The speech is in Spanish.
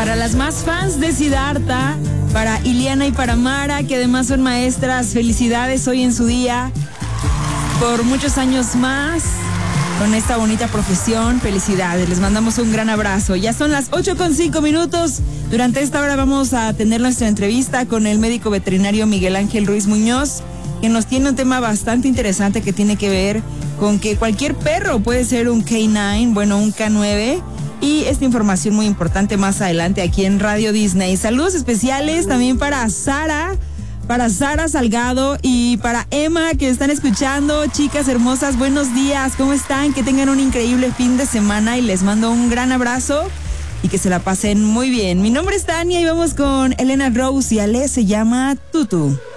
Para las más fans de Siddhartha, para Iliana y para Mara, que además son maestras, felicidades hoy en su día. Por muchos años más, con esta bonita profesión, felicidades. Les mandamos un gran abrazo. Ya son las 8:05. Durante esta hora vamos a tener nuestra entrevista con el médico veterinario Miguel Ángel Ruiz Muñoz, que nos tiene un tema bastante interesante que tiene que ver con que cualquier perro puede ser un K9, bueno, un K9. Y esta información muy importante más adelante aquí en Radio Disney. Saludos especiales también para Sara Salgado y para Emma, que están escuchando. Chicas hermosas, buenos días, ¿cómo están? Que tengan un increíble fin de semana y les mando un gran abrazo y que se la pasen muy bien. Mi nombre es Tania y vamos con Elena Rose y Ale se llama Tutu.